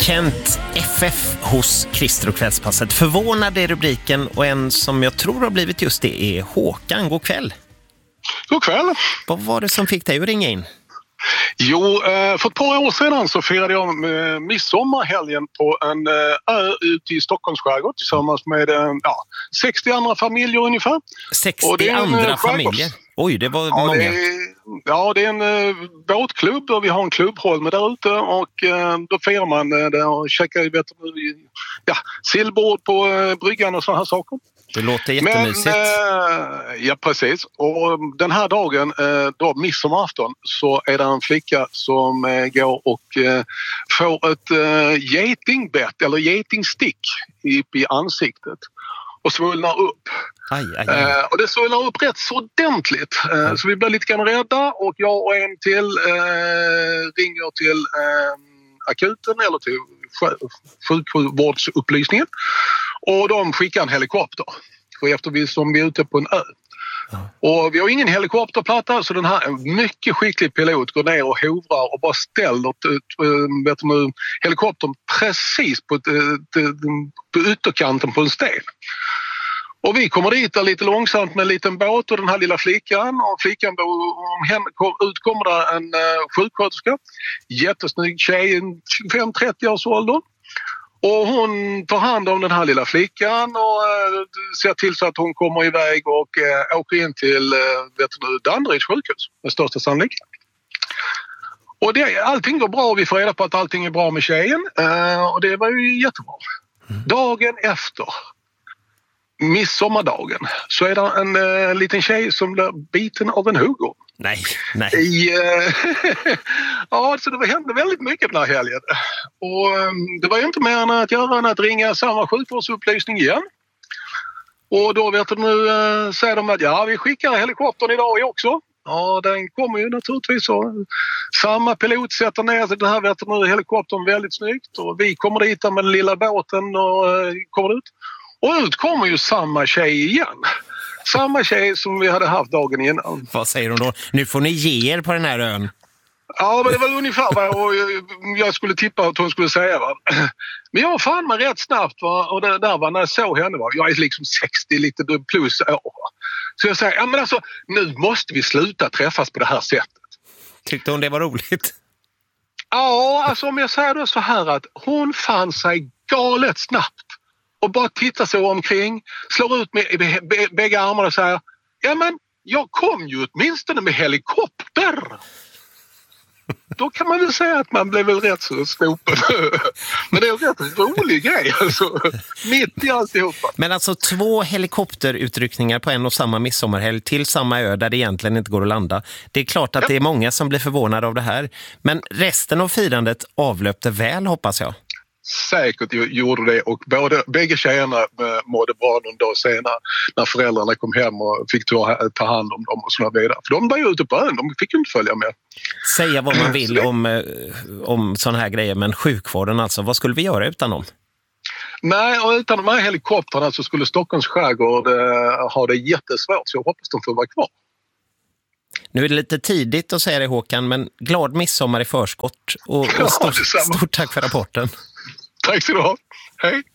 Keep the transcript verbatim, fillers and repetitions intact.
Kent F F hos Christer och Kvällspasset. Förvånad är rubriken och en som jag tror har blivit just det är Håkan. God kväll. God kväll. Vad var det som fick dig att ringa in? Jo, för ett par år sedan så firade jag midsommarhelgen på en ö ute i Stockholms skärgård tillsammans med ja, sextio andra familjer ungefär. sextio andra familjer? Oj, det var ja, många. Det är, ja, det är en uh, båtklubb och vi har en klubbhåll där ute och uh, då firar man uh, där och käkar vet du, ja, sillbord på uh, bryggan och sådana här saker. Det låter jättemysigt. Men, äh, ja, precis. Och den här dagen, äh, då midsommarafton, så är det en flicka som äh, går och äh, får ett äh, getingbett eller getingstick upp i ansiktet och svullnar upp. Aj, aj, aj. Äh, och det svullnar upp rätt så ordentligt. Äh, mm. Så vi blir lite grann rädda och jag och en till äh, ringer till äh, akuten eller till sjukvårdsupplysningen. Och de skickar en helikopter. För eftersom vi är ute på en ö. Ja. Och vi har ingen helikopterplatta så den här mycket skicklig pilot går ner och hovrar och bara ställer vet du, helikoptern precis på, på ytterkanten på en sten. Och vi kommer dit lite långsamt med en liten båt och den här lilla flickan. Och flickan, om henne ut kommer där en uh, sjuksköterska. Jättesnygg tjej, tjugofem till trettio års ålder. Och hon tar hand om den här lilla flickan och uh, ser till så att hon kommer iväg och uh, åker in till uh, Danderyds sjukhus med största sannolikhet. Och det, allting går bra och vi får reda på att allting är bra med tjejen. Uh, och det var ju jättebra. Mm. Dagen efter midsommardagen så är det en uh, liten tjej som blir biten av en huggorm. Nej, nej. I, uh, ja, så det hände väldigt mycket den här helgen. Och um, det var ju inte mer än att göra än att ringa samma sjukvårdsupplysning igen. Och då vet du nu uh, säger de att ja, vi skickar helikoptern idag också. Ja, den kommer ju naturligtvis så. Samma pilot sätter ner den här vet du nu helikoptern väldigt snyggt och vi kommer dit med den lilla båten och uh, kommer ut. Och ut kommer ju samma tjej igen. Samma tjej som vi hade haft dagen innan. Vad säger hon då? Nu får ni ge er på den här ön. Ja, men det var ungefär vad jag skulle tippa att hon skulle säga. Va? Men jag fann mig rätt snabbt. Va? Och det där var när jag såg henne. Va? Jag är liksom sextio lite plus år. Så jag säger, ja men alltså, nu måste vi sluta träffas på det här sättet. Tyckte hon det var roligt? Ja, alltså om jag säger då så här att hon fann sig galet snabbt. Och bara tittar sig omkring, slår ut med bägge armarna och säger ja men jag kom ju åtminstone med helikopter. Då kan man väl säga att man blev väl rätt så snopen. Men det är en rätt rolig grej alltså. Mitt i alltihopa. Men alltså två helikopterutryckningar på en och samma midsommarhelg till samma ö där det egentligen inte går att landa. Det är klart att ja. Det är många som blir förvånade av det här. Men resten av firandet avlöpte väl hoppas jag. Säkert gjorde det och både, bägge tjejerna mådde bra någon dag senare när föräldrarna kom hem och fick ta, ta hand om dem och sådana vidare. För de var ju ute på ön, de fick ju inte följa med. Säga vad man vill om, om sådana här grejer, men sjukvården alltså, vad skulle vi göra utan dem? Nej, och utan de här helikoptrarna så skulle Stockholms skärgård eh, ha det jättesvårt så jag hoppas de får vara kvar. Nu är det lite tidigt att säga det Håkan, men glad midsommar i förskott och, och stort, stort tack för rapporten. Tack så du ha. Hej.